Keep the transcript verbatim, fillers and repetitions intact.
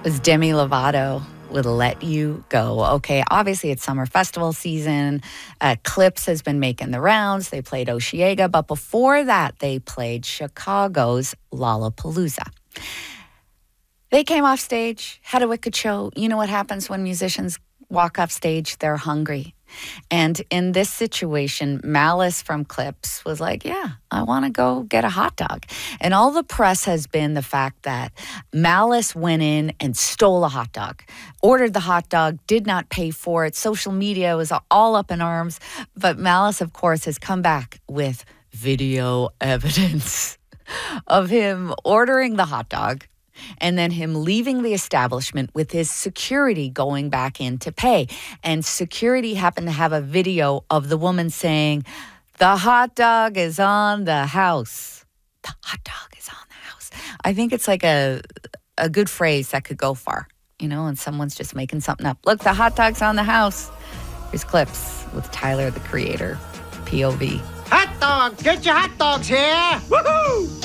was Demi Lovato with Let You Go. Okay, obviously it's summer festival season. Uh, Clips has been making the rounds. They played Osheaga, but before that, they played Chicago's Lollapalooza. They came off stage, had a wicked show. You know what happens when musicians walk off stage? They're hungry. And in this situation, Malice from Clips was like, yeah, I want to go get a hot dog. And all the press has been the fact that Malice went in and stole a hot dog, ordered the hot dog, did not pay for it. Social media was all up in arms. But Malice, of course, has come back with video evidence of him ordering the hot dog, and then him leaving the establishment with his security going back in to pay. And security happened to have a video of the woman saying, the hot dog is on the house. The hot dog is on the house. I think it's like a, a good phrase that could go far, you know, and someone's just making something up. Look, the hot dog's on the house. Here's Clips with Tyler, the Creator, P O V. Hot dogs! Get your hot dogs here! Woohoo!